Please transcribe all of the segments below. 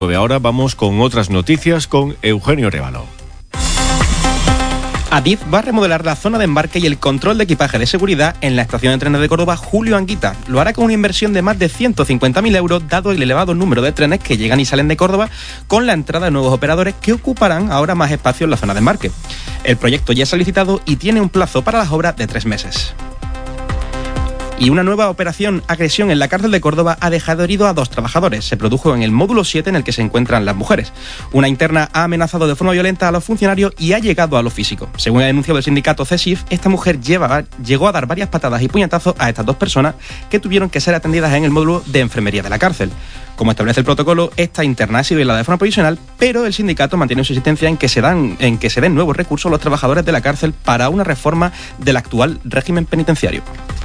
Ahora vamos con otras noticias con Eugenio Révalo. Adif va a remodelar la zona de embarque y el control de equipaje de seguridad en la estación de trenes de Córdoba Julio Anguita. Lo hará con una inversión de más de 150.000 euros, dado el elevado número de trenes que llegan y salen de Córdoba, con la entrada de nuevos operadores que ocuparán ahora más espacio en la zona de embarque. El proyecto ya se ha licitado y tiene un plazo para las obras de 3 meses. Y una nueva operación agresión en la cárcel de Córdoba ha dejado herido a 2 trabajadores. Se produjo en el módulo 7 en el que se encuentran las mujeres. Una interna ha amenazado de forma violenta a los funcionarios y ha llegado a lo físico. Según ha denunciado el sindicato CESIF, esta mujer llegó a dar varias patadas y puñetazos a estas 2 personas que tuvieron que ser atendidas en el módulo de enfermería de la cárcel. Como establece el protocolo, esta interna ha sido aislada de forma provisional, pero el sindicato mantiene su insistencia en que se den nuevos recursos a los trabajadores de la cárcel para una reforma del actual régimen penitenciario.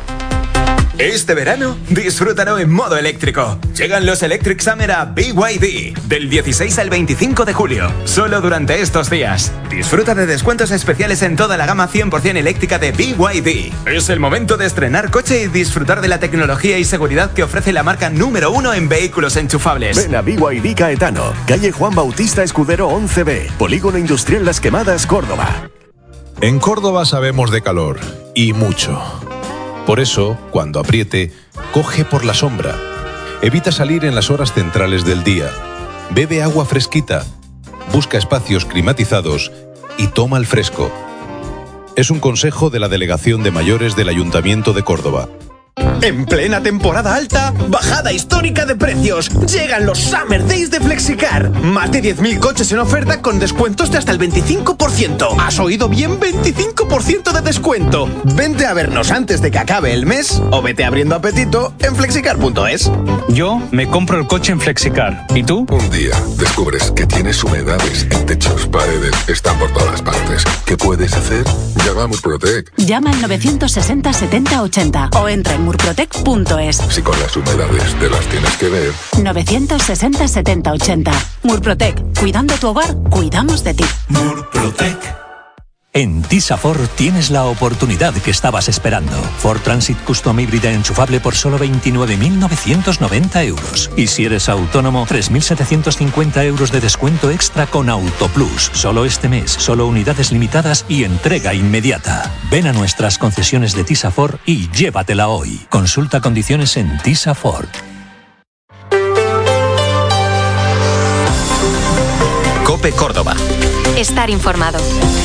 Este verano, disfrútalo en modo eléctrico. Llegan los Electric Summer a BYD, del 16 al 25 de julio, solo durante estos días. Disfruta de descuentos especiales en toda la gama 100% eléctrica de BYD. Es el momento de estrenar coche y disfrutar de la tecnología y seguridad que ofrece la marca número 1 en vehículos enchufables. Ven a BYD Caetano, calle Juan Bautista Escudero 11B, Polígono Industrial Las Quemadas, Córdoba. En Córdoba sabemos de calor, y mucho. Por eso, cuando apriete, coge por la sombra. Evita salir en las horas centrales del día. Bebe agua fresquita. Busca espacios climatizados y toma el fresco. Es un consejo de la Delegación de Mayores del Ayuntamiento de Córdoba. En plena temporada alta, bajada histórica de precios. Llegan los Summer Days de Flexicar. Más de 10.000 coches en oferta con descuentos de hasta el 25%. ¿Has oído bien? 25% de descuento. Vente a vernos antes de que acabe el mes o vete abriendo apetito en flexicar.es. Yo me compro el coche en Flexicar. ¿Y tú? Un día descubres que tienes humedades en techos, paredes, están por todas partes. ¿Qué puedes hacer? Llama a Murprotec. Llama al 960 70 80 o entra en murprotec.es. Si con las humedades te las tienes que ver. 960 70 80. Murprotec. Cuidando tu hogar, cuidamos de ti. Murprotec. En Tisa Ford tienes la oportunidad que estabas esperando. Ford Transit Custom híbrida enchufable por solo 29.990 euros. Y si eres autónomo, 3.750 euros de descuento extra con AutoPlus. Solo este mes, solo unidades limitadas y entrega inmediata. Ven a nuestras concesiones de Tisa Ford y llévatela hoy. Consulta condiciones en Tisa Ford. COPE Córdoba. Estar informado.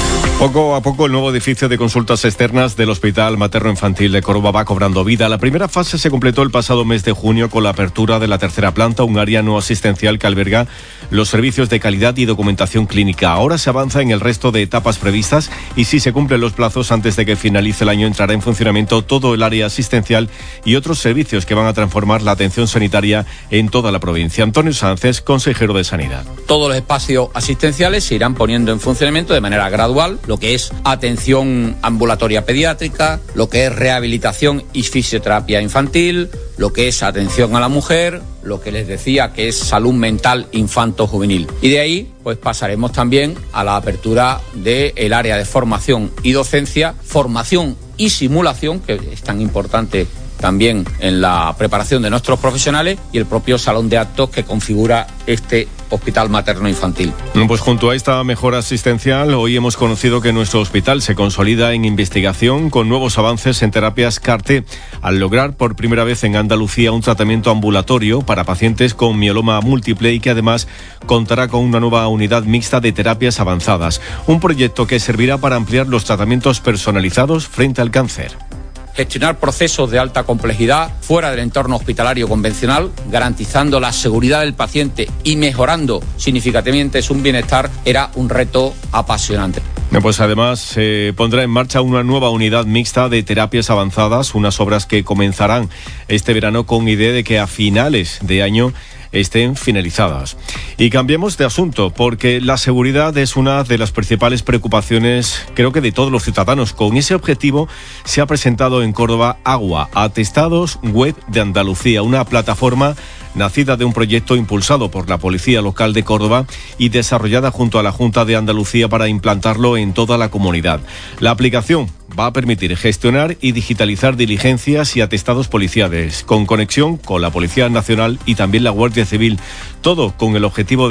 Poco a poco el nuevo edificio de consultas externas del Hospital Materno-Infantil de Córdoba va cobrando vida. La primera fase se completó el pasado mes de junio con la apertura de la tercera planta, un área no asistencial que alberga los servicios de calidad y documentación clínica. Ahora se avanza en el resto de etapas previstas y si se cumplen los plazos antes de que finalice el año entrará en funcionamiento todo el área asistencial y otros servicios que van a transformar la atención sanitaria en toda la provincia. Antonio Sánchez, consejero de Sanidad. Todos los espacios asistenciales se irán poniendo en funcionamiento de manera gradual, lo que es atención ambulatoria pediátrica, lo que es rehabilitación y fisioterapia infantil, lo que es atención a la mujer, lo que les decía que es salud mental infanto-juvenil. Y de ahí pues pasaremos también a la apertura del área de formación y docencia, formación y simulación, que es tan importante también en la preparación de nuestros profesionales, y el propio salón de actos que configura este hospital materno-infantil. Pues junto a esta mejora asistencial, hoy hemos conocido que nuestro hospital se consolida en investigación con nuevos avances en terapias CAR-T, al lograr por primera vez en Andalucía un tratamiento ambulatorio para pacientes con mieloma múltiple y que además contará con una nueva unidad mixta de terapias avanzadas. Un proyecto que servirá para ampliar los tratamientos personalizados frente al cáncer. Gestionar procesos de alta complejidad fuera del entorno hospitalario convencional, garantizando la seguridad del paciente y mejorando significativamente su bienestar, era un reto apasionante. Pues además se pondrá en marcha una nueva unidad mixta de terapias avanzadas, unas obras que comenzarán este verano con idea de que a finales de año estén finalizadas. Y cambiemos de asunto, porque la seguridad es una de las principales preocupaciones, creo que de todos los ciudadanos. Con ese objetivo se ha presentado en Córdoba Agua, Atestados Web de Andalucía, una plataforma nacida de un proyecto impulsado por la Policía Local de Córdoba y desarrollada junto a la Junta de Andalucía para implantarlo en toda la comunidad. La aplicación va a permitir gestionar y digitalizar diligencias y atestados policiales, con conexión con la Policía Nacional y también la Guardia Civil, todo con el objetivo de